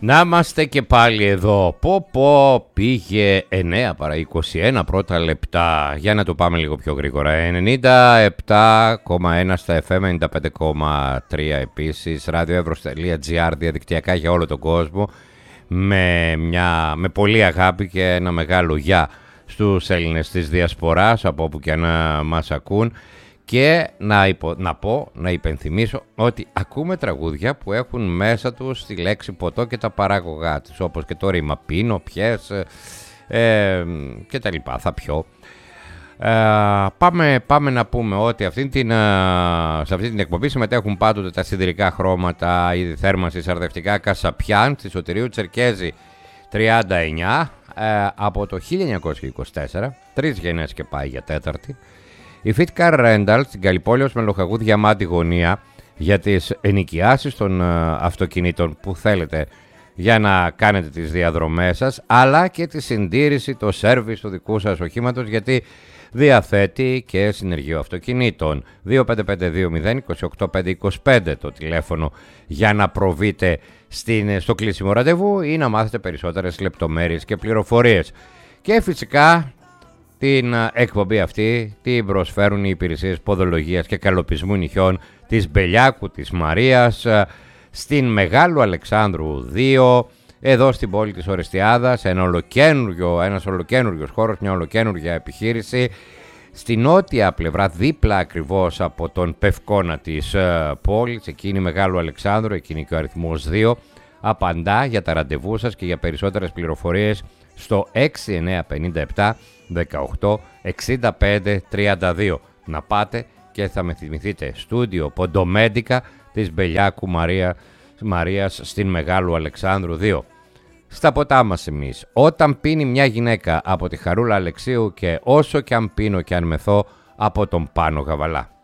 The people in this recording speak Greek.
Να είμαστε και πάλι εδώ. Πω πήγε 9 παρά 21 πρώτα λεπτά. Για να το πάμε λίγο πιο γρήγορα. 97,1 στα FM, 95,3 επίσης. radioevros.gr, διαδικτυακά για όλο τον κόσμο. Με πολύ αγάπη και ένα μεγάλο γεια στους Έλληνες της Διασποράς, από όπου και να μας ακούν. Και να υπενθυμίσω ότι ακούμε τραγούδια που έχουν μέσα τους τη λέξη ποτό και τα παράγωγά της, όπως και το ρήμα πίνω, πιες και τα λοιπά, θα πιω. Πάμε να πούμε ότι σε αυτή την εκπομπή συμμετέχουν πάντοτε τα σιδηρικά χρώματα, είδη θέρμανσης, σαρδευτικά Κασαπιάν της Σωτηρίου Τσερκέζη 39 από το 1924, 3 γενιές και πάει για τέταρτη. Η Fitcar Rental στην Καλυπόλεως με Λοχαγού Διαμάντη Γωνία για τις ενοικιάσεις των αυτοκινήτων που θέλετε για να κάνετε τις διαδρομές σας, αλλά και τη συντήρηση, το σέρβις του δικού σας οχήματος, γιατί διαθέτει και συνεργείο αυτοκινήτων. 2552-028-525 το τηλέφωνο για να προβείτε στο κλείσιμο ραντεβού ή να μάθετε περισσότερες λεπτομέρειες και πληροφορίες. Και φυσικά την εκπομπή αυτή την προσφέρουν οι υπηρεσίες ποδολογίας και καλοπισμού νυχιών της Μπελιάκου της Μαρίας στην Μεγάλου Αλεξάνδρου 2, εδώ στην πόλη της Ορεστιάδας, ένας ολοκένουργιος χώρος, μια ολοκένουργια επιχείρηση στη νότια πλευρά, δίπλα ακριβώς από τον Πευκόνα της πόλης, εκείνη Μεγάλου Αλεξάνδρου, εκείνη και ο αριθμός 2, απαντά για τα ραντεβού σας και για περισσότερες πληροφορίες στο 6957 18 65 32. Να πάτε και θα με θυμηθείτε στούντιο Ποντομέντικα της Μπελιάκου Μαρίας στην Μεγάλου Αλεξάνδρου 2. Στα ποτά μας εμείς, όταν πίνει μια γυναίκα από τη Χαρούλα Αλεξίου και όσο και αν πίνω και αν μεθώ από τον Πάνο Γαβαλά.